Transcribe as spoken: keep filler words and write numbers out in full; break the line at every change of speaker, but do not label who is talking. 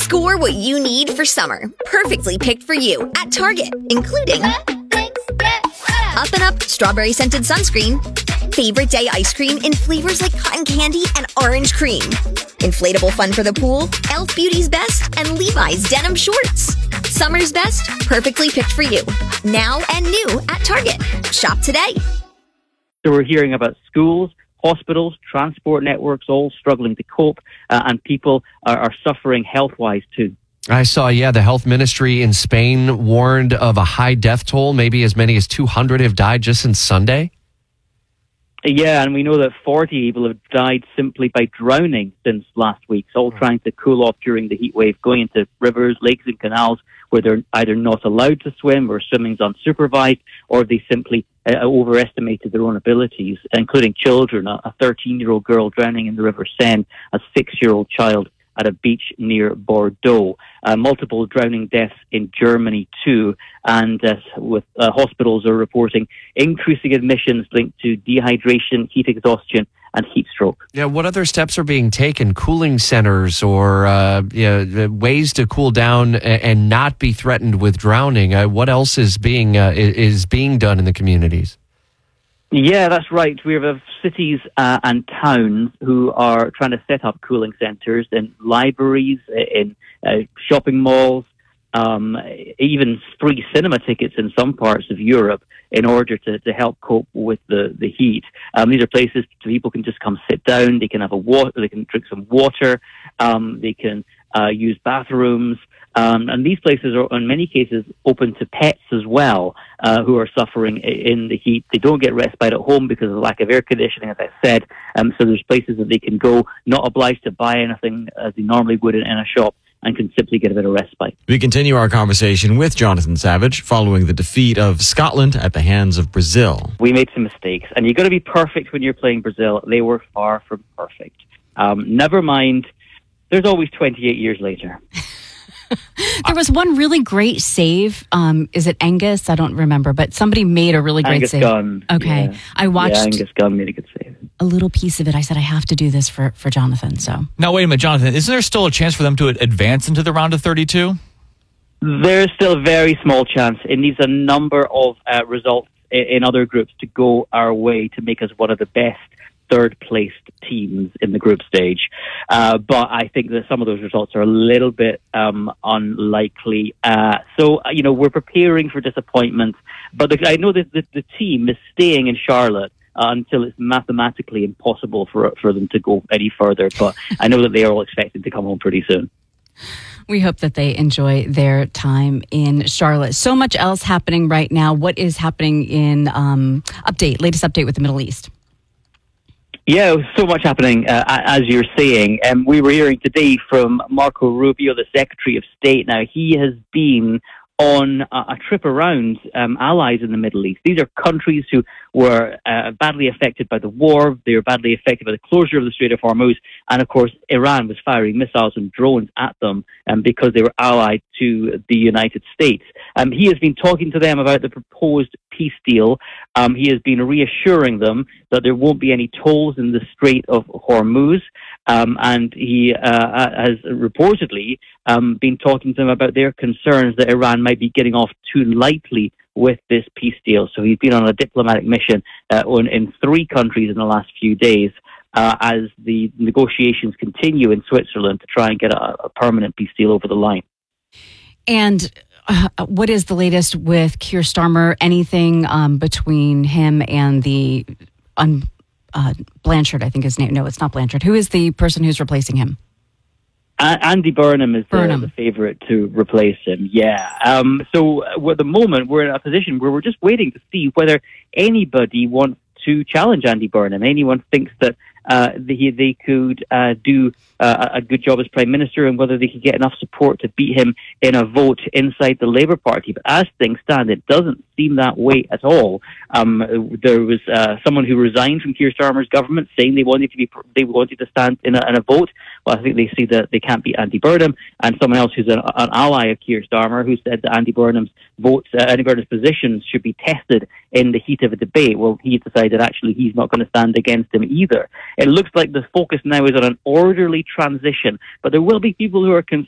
Score what you need for summer. Perfectly picked for you at Target, including Up and Up Strawberry Scented Sunscreen, Favorite Day Ice Cream in flavors like cotton candy and orange cream, inflatable fun for the pool, e l f Beauty's Best, and Levi's Denim Shorts. Summer's best, perfectly picked for you. Now and new at Target. Shop today.
So we're hearing about schools, hospitals, transport networks all struggling to cope, uh, and people are, are suffering health-wise too.
I saw, yeah, the health ministry in Spain warned of a high death toll. Maybe as many as two hundred have died just since Sunday.
Yeah, and we know that forty people have died simply by drowning since last week, so all trying to cool off during the heat wave, going into rivers, lakes and canals where they're either not allowed to swim or swimming's unsupervised, or they simply uh, overestimated their own abilities, including children, a thirteen-year-old girl drowning in the River Seine, a six-year-old child at a beach near Bordeaux. Uh, multiple drowning deaths in Germany too, and uh, with uh, hospitals are reporting increasing admissions linked to dehydration, heat exhaustion, and heat stroke.
Yeah, what other steps are being taken? Cooling centers or uh, yeah, ways to cool down and not be threatened with drowning. Uh, what else is being uh, is being done in the communities?
Yeah, that's right. We have cities uh, and towns who are trying to set up cooling centres in libraries, in uh, shopping malls, um, even free cinema tickets in some parts of Europe in order to, to help cope with the, the heat. Um, these are places people can just come sit down, they can have a water, they can drink some water, um, they can uh, use bathrooms. Um, and these places are, in many cases, open to pets as well, uh, who are suffering in the heat. They don't get respite at home because of the lack of air conditioning, as I said. Um, so there's places that they can go, not obliged to buy anything as they normally would in, in a shop, and can simply get a bit of respite.
We continue our conversation with Jonathan Savage following the defeat of Scotland at the hands of Brazil.
We made some mistakes, and you've got to be perfect when you're playing Brazil. They were far from perfect. Um, never mind, there's always twenty-eight years later.
There was one really great save. Um, is it Angus? I don't remember, but somebody made a really great
Angus
save.
Gunn.
Okay.
Yeah.
I watched
yeah, Angus Gunn made a good save.
A little piece of it. I said, I have to do this for, for Jonathan. So
Now, wait a minute, Jonathan. Isn't there still a chance for them to advance into the round of thirty-two?
There's still a very small chance. It needs a number of uh, results in, in other groups to go our way to make us one of the best third-placed teams in the group stage. Uh, but I think that some of those results are a little bit um, unlikely. Uh, so, you know, we're preparing for disappointment. But the, I know that the, the team is staying in Charlotte uh, until it's mathematically impossible for for them to go any further. But I know that they are all expected to come home pretty soon.
we hope that they enjoy their time in Charlotte. So much else happening right now. What is happening in um, update, latest update with the Middle East?
Yeah, so much happening, uh, as you're saying. Um, we were hearing today from Marco Rubio, the Secretary of State. Now, he has been on a, a trip around um, allies in the Middle East. These are countries who were uh, badly affected by the war. They were badly affected by the closure of the Strait of Hormuz. And, of course, Iran was firing missiles and drones at them um, because they were allied to the United States. Um, he has been talking to them about the proposed peace deal. Um, he has been reassuring them that there won't be any tolls in the Strait of Hormuz. Um, and he uh, has reportedly um, been talking to them about their concerns that Iran might be getting off too lightly with this peace deal. So he's been on a diplomatic mission uh, on, in three countries in the last few days uh, as the negotiations continue in Switzerland to try and get a, a permanent peace deal over the line.
And uh, what is the latest with Keir Starmer? Anything um, between him and the un, uh, Blanchard, I think his name. No, it's not Blanchard. Who is the person who's replacing him?
Uh, Andy Burnham is the,
Burnham.
the favourite to replace him, yeah. Um, so uh, at the moment, we're in a position where we're just waiting to see whether anybody wants to challenge Andy Burnham. Anyone thinks that uh, they, they could uh, do uh, a good job as Prime Minister and whether they could get enough support to beat him in a vote inside the Labour Party. But as things stand, it doesn't seem that way at all. Um, there was uh, someone who resigned from Keir Starmer's government saying they wanted to be they wanted to stand in a, in a vote. Well, I think they see that they can't beat Andy Burnham, and someone else who's an, an ally of Keir Starmer who said that Andy Burnham's votes, uh, Andy Burnham's positions should be tested in the heat of a debate. Well, he decided actually he's not going to stand against him either. It looks like the focus now is on an orderly transition, but there will be people who are concerned